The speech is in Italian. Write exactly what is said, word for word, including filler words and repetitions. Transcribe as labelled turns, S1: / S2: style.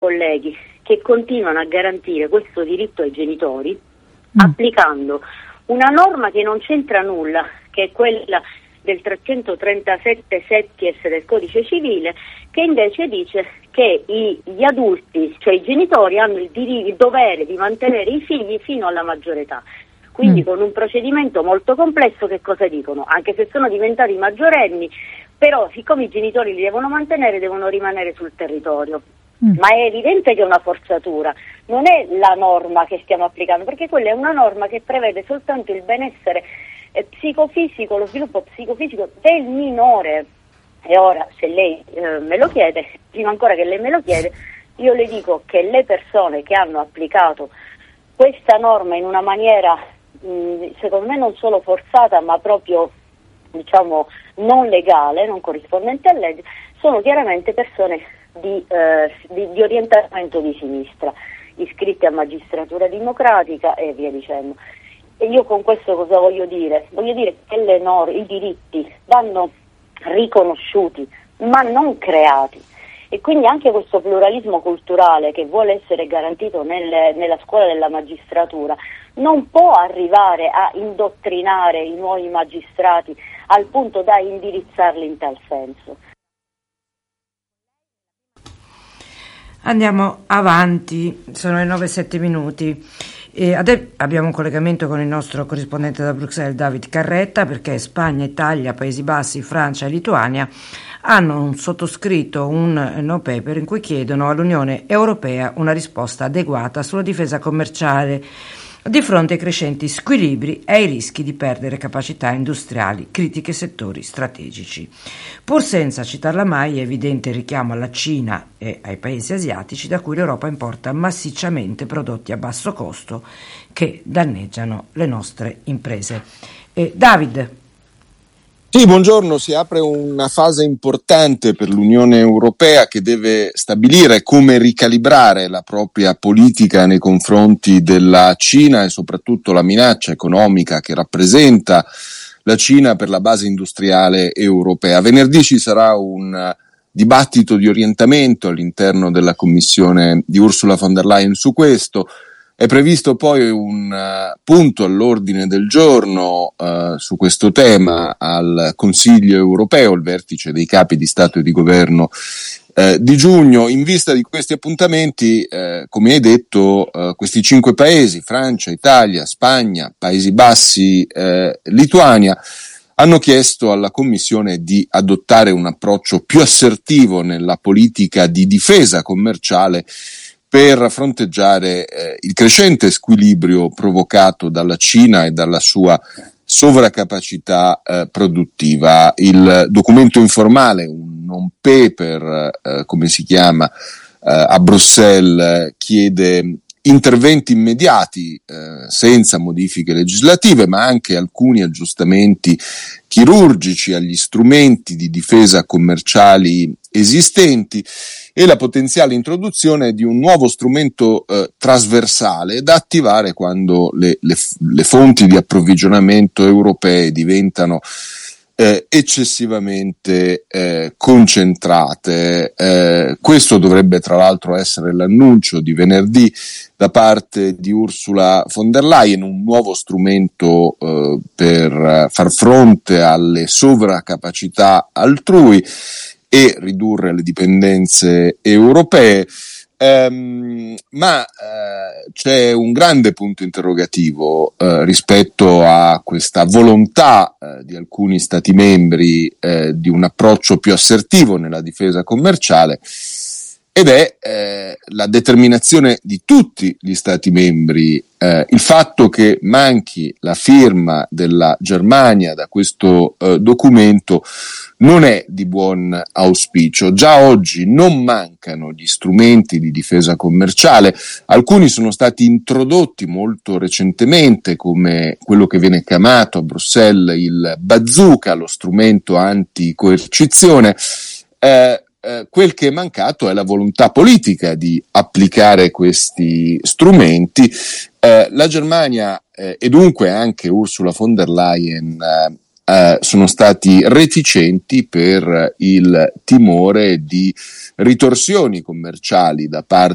S1: colleghi che continuano a garantire questo diritto ai genitori mm. applicando una norma che non c'entra nulla, che è quella del trecentotrentasette setties del codice civile, che invece dice che i, gli adulti, cioè i genitori, hanno il, dir- il dovere di mantenere i figli fino alla maggiore età. Quindi mm. con un procedimento molto complesso. Che cosa dicono? Anche se sono diventati maggiorenni, però siccome i genitori li devono mantenere, devono rimanere sul territorio. Mm. Ma è evidente che è una forzatura, non è la norma che stiamo applicando, perché quella è una norma che prevede soltanto il benessere eh, psicofisico, lo sviluppo psicofisico del minore. E ora, se lei eh, me lo chiede, prima ancora che lei me lo chiede, io le dico che le persone che hanno applicato questa norma in una maniera mh, secondo me non solo forzata, ma proprio, diciamo, non legale, non corrispondente a legge, sono chiaramente persone Di, eh, di, di orientamento di sinistra, iscritti a magistratura democratica e via dicendo. E io con questo cosa voglio dire? Voglio dire che le norme, i diritti vanno riconosciuti, ma non creati. E quindi anche questo pluralismo culturale che vuole essere garantito nelle, nella scuola della magistratura non può arrivare a indottrinare i nuovi magistrati al punto da indirizzarli in tal senso.
S2: Andiamo avanti, sono le nove e sette minuti. E adesso abbiamo un collegamento con il nostro corrispondente da Bruxelles, David Carretta, perché Spagna, Italia, Paesi Bassi, Francia e Lituania hanno sottoscritto un no paper in cui chiedono all'Unione Europea una risposta adeguata sulla difesa commerciale di fronte ai crescenti squilibri e ai rischi di perdere capacità industriali critiche settori strategici. Pur senza citarla mai, è evidente il richiamo alla Cina e ai paesi asiatici da cui l'Europa importa massicciamente prodotti a basso costo che danneggiano le nostre imprese. Eh, David.
S3: Sì, buongiorno. Si apre una fase importante per l'Unione Europea che deve stabilire come ricalibrare la propria politica nei confronti della Cina e soprattutto la minaccia economica che rappresenta la Cina per la base industriale europea. Venerdì ci sarà un dibattito di orientamento all'interno della Commissione di Ursula von der Leyen su questo. È previsto poi un uh, punto all'ordine del giorno uh, su questo tema al Consiglio europeo, il vertice dei capi di Stato e di Governo uh, di giugno. In vista di questi appuntamenti, uh, come hai detto, uh, questi cinque paesi, Francia, Italia, Spagna, Paesi Bassi, uh, Lituania, hanno chiesto alla Commissione di adottare un approccio più assertivo nella politica di difesa commerciale per fronteggiare eh, il crescente squilibrio provocato dalla Cina e dalla sua sovraccapacità eh, produttiva. Il documento informale, un non paper, eh, come si chiama, eh, a Bruxelles, chiede interventi immediati eh, senza modifiche legislative, ma anche alcuni aggiustamenti chirurgici agli strumenti di difesa commerciali esistenti e la potenziale introduzione di un nuovo strumento eh, trasversale da attivare quando le, le, le fonti di approvvigionamento europee diventano eh, eccessivamente eh, concentrate. Eh, questo dovrebbe tra l'altro essere l'annuncio di venerdì da parte di Ursula von der Leyen, un nuovo strumento eh, per far fronte alle sovraccapacità altrui e ridurre le dipendenze europee, ehm, ma eh, c'è un grande punto interrogativo eh, rispetto a questa volontà eh, di alcuni Stati membri eh, di un approccio più assertivo nella difesa commerciale, ed è eh, la determinazione di tutti gli Stati membri. Eh, il fatto che manchi la firma della Germania da questo eh, documento non è di buon auspicio. Già oggi non mancano gli strumenti di difesa commerciale, alcuni sono stati introdotti molto recentemente, come quello che viene chiamato a Bruxelles il bazooka, lo strumento anticoercizione. Eh, Eh, quel che è mancato è la volontà politica di applicare questi strumenti. Eh, la Germania eh, e dunque anche Ursula von der Leyen eh, eh, sono stati reticenti per il timore di ritorsioni commerciali da parte